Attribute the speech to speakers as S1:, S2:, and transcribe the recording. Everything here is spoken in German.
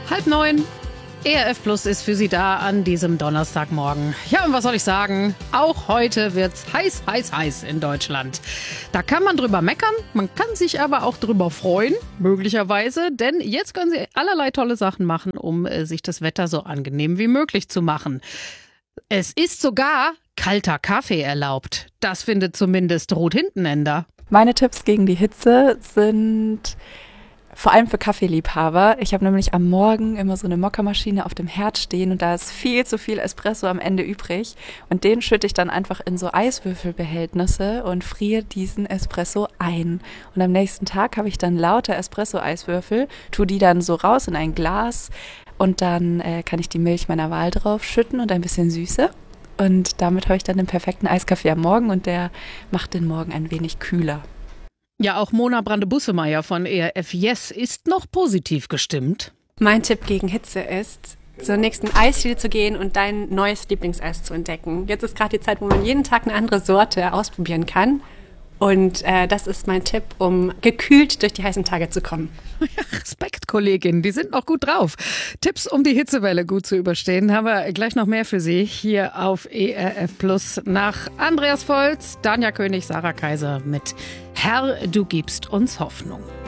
S1: 8:30. ERF Plus ist für Sie da an diesem Donnerstagmorgen. Ja, und was soll ich sagen? Auch heute wird's heiß in Deutschland. Da kann man drüber meckern, man kann sich aber auch drüber freuen, möglicherweise. Denn jetzt können Sie allerlei tolle Sachen machen, um sich das Wetter so angenehm wie möglich zu machen. Es ist sogar kalter Kaffee erlaubt. Das findet zumindest Ruth Hintenender.
S2: Meine Tipps gegen die Hitze sind vor allem für Kaffeeliebhaber. Ich habe nämlich am Morgen immer so eine Mokka-Maschine auf dem Herd stehen und da ist viel zu viel Espresso am Ende übrig. Und den schütte ich dann einfach in so Eiswürfelbehältnisse und friere diesen Espresso ein. Und am nächsten Tag habe ich dann lauter Espresso-Eiswürfel, tue die dann so raus in ein Glas und dann kann ich die Milch meiner Wahl drauf schütten und ein bisschen Süße. Und damit habe ich dann den perfekten Eiskaffee am Morgen und der macht den Morgen ein wenig kühler.
S1: Ja, auch Mona Brande-Bussemeyer von ERF Yes ist noch positiv gestimmt.
S3: Mein Tipp gegen Hitze ist, zur nächsten Eisdiele zu gehen und dein neues Lieblingseis zu entdecken. Jetzt ist gerade die Zeit, wo man jeden Tag eine andere Sorte ausprobieren kann. Und das ist mein Tipp, um gekühlt durch die heißen Tage zu kommen.
S1: Ja, Respekt, Kollegin, die sind noch gut drauf. Tipps, um die Hitzewelle gut zu überstehen, haben wir gleich noch mehr für Sie hier auf ERF Plus. Nach Andreas Volz, Danja König, Sarah Kaiser mit Herr, du gibst uns Hoffnung.